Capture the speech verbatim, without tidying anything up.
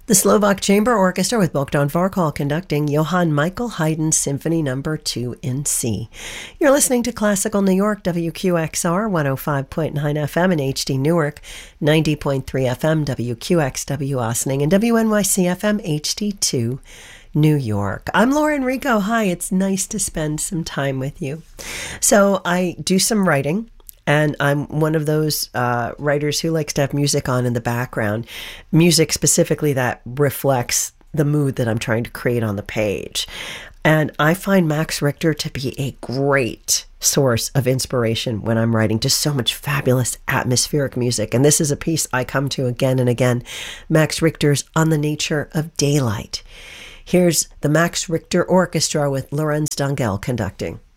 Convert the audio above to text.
The Slovak Chamber Orchestra with Bogdan Varkal conducting Johann Michael Haydn's Symphony Number two in C. You're listening to Classical New York, W Q X R, one oh five point nine F M in H D Newark, ninety point three F M, W Q X W Ossining, and W N Y C F M H D two, New York. I'm Laura Enrico. Hi, it's nice to spend some time with you. So I do some writing. And I'm one of those uh, writers who likes to have music on in the background, music specifically that reflects the mood that I'm trying to create on the page. And I find Max Richter to be a great source of inspiration when I'm writing just so much fabulous atmospheric music. And this is a piece I come to again and again, Max Richter's On the Nature of Daylight. Here's the Max Richter Orchestra with Lorenz Dangel conducting.